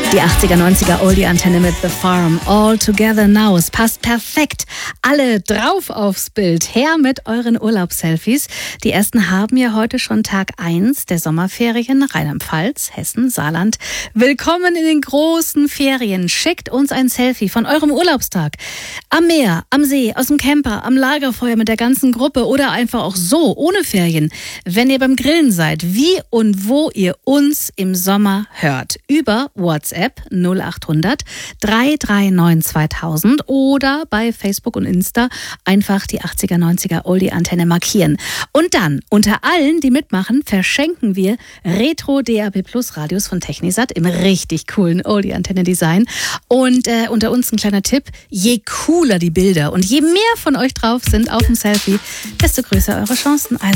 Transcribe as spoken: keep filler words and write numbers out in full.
Die achtziger, neunziger Oldie-Antenne mit The Farm. All Together Now. Es passt perfekt. Alle drauf aufs Bild. Her mit euren Urlaubsselfies. Die ersten haben ja heute schon Tag eins der Sommerferien. Rheinland-Pfalz, Hessen, Saarland. Willkommen in den großen Ferien. Schickt uns ein Selfie von eurem Urlaubstag. Am Meer, am See, aus dem Camper, am Lagerfeuer mit der ganzen Gruppe oder einfach auch so, ohne Ferien. Wenn ihr beim Grillen seid, wie und wo ihr uns im Sommer hört. Über WhatsApp null acht hundert drei drei neun zweitausend oder bei Facebook und Insta einfach die achtziger, neunziger Oldie-Antenne markieren. Und dann, unter allen, die mitmachen, verschenken wir Retro D A B Plus Radios von Technisat im richtig coolen Oldie-Antenne-Design. Und äh, unter uns ein kleiner Tipp, je cooler die Bilder und je mehr von euch drauf sind auf dem Selfie, desto größer eure Chancen. Also